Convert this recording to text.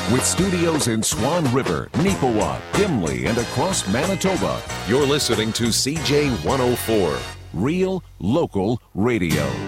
With studios in Swan River, Neepawa, Dimley, and across Manitoba, you're listening to CJ 104, Real Local Radio.